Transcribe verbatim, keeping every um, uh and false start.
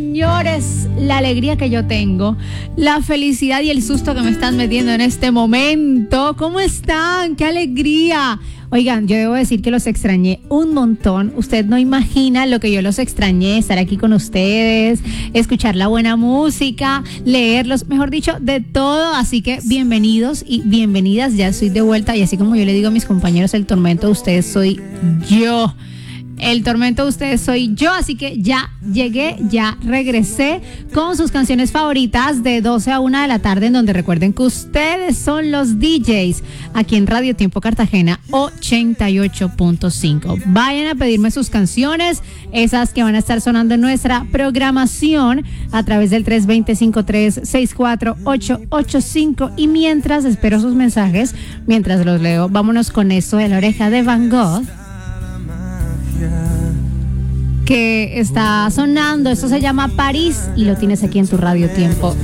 Señores, la alegría que yo tengo, la felicidad y el susto que me están metiendo en este momento. ¿Cómo están? ¡Qué alegría! Oigan, yo debo decir que los extrañé un montón. Usted no imagina lo que yo los extrañé, estar aquí con ustedes, escuchar la buena música, leerlos, mejor dicho, de todo. Así que bienvenidos y bienvenidas. Ya estoy de vuelta y así como yo le digo a mis compañeros, el tormento de ustedes soy yo. El tormento de ustedes soy yo, así que ya llegué, ya regresé con sus canciones favoritas de doce a una de la tarde, en donde recuerden que ustedes son los D Js aquí en Radio Tiempo Cartagena ochenta y ocho punto cinco. Vayan a pedirme sus canciones, esas que van a estar sonando en nuestra programación a través del tres dos cero, cinco tres seis cuatro, ocho ocho cinco. Y mientras espero sus mensajes, mientras los leo, vámonos con eso de La Oreja de Van Gogh, que está sonando. Esto se llama París y lo tienes aquí en tu Radio Tiempo.